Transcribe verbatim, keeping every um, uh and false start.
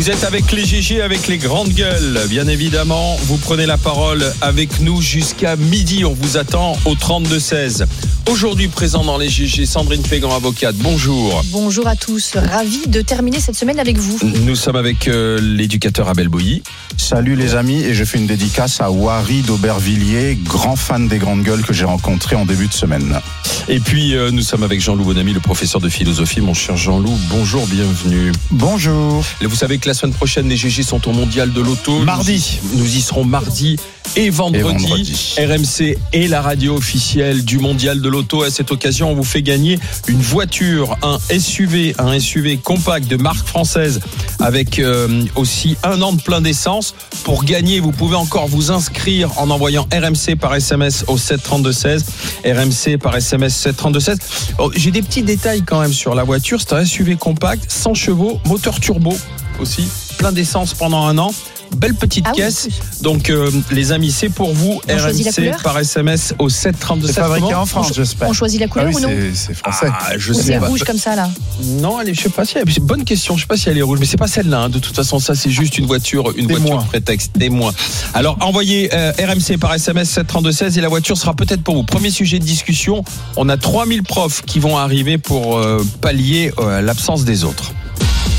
Vous êtes avec les G G, avec les grandes gueules, bien évidemment. Vous prenez la parole avec nous jusqu'à midi. On vous attend au trente-deux seize. Aujourd'hui présent dans les G G, Sandrine Pégan, avocate. Bonjour. Bonjour à tous. Ravi de terminer cette semaine avec vous. Nous sommes avec euh, l'éducateur Abel Bouilly. Salut les amis, et je fais une dédicace à Wary d'Aubervilliers, grand fan des grandes gueules que j'ai rencontré en début de semaine. Et puis euh, nous sommes avec Jean-Loup Bonamy, le professeur de philosophie. Mon cher Jean-Loup, bonjour, bienvenue. Bonjour. Vous savez que la semaine prochaine, les G G sont au Mondial de l'Auto. Mardi. Nous, nous y serons mardi et vendredi. et vendredi. R M C est la radio officielle du Mondial de l'Auto. À cette occasion, on vous fait gagner une voiture, un S U V, un S U V compact de marque française avec euh, aussi un an de plein d'essence. Pour gagner, vous pouvez encore vous inscrire en envoyant R M C par S M S au sept trente-deux seize. R M C par S M S sept trente-deux seize. Oh, j'ai des petits détails quand même sur la voiture. C'est un S U V compact, cent chevaux, moteur turbo aussi, plein d'essence pendant un an. Belle petite ah caisse. Oui. Donc euh, les amis, c'est pour vous. On R M C par S M S au sept trente-deux seize. C'est fabriqué en France, j'espère. On choisit la couleur ah oui, ou non? c'est, c'est français. Ah, je Ou sais c'est pas. rouge comme ça là? Non, allez, je sais pas si elle, c'est une bonne question. Je sais pas si elle est rouge, mais c'est pas celle-là. Hein. De toute façon, ça c'est juste une voiture, une Témoin. voiture prétexte. Témoin. Alors envoyez euh, R M C par S M S sept trente-deux seize et la voiture sera peut-être pour vous. Premier sujet de discussion. On a trois mille profs qui vont arriver pour euh, pallier euh, l'absence des autres.